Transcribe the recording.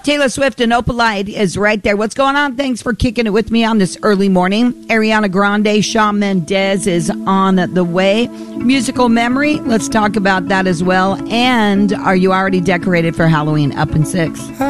Taylor Swift and Opalite is right there. What's going on? Thanks for kicking it with me on this early morning. Ariana Grande, Shawn Mendes is on the way. Musical memory, let's talk about that as well. And are you already decorated for Halloween? Up in 6.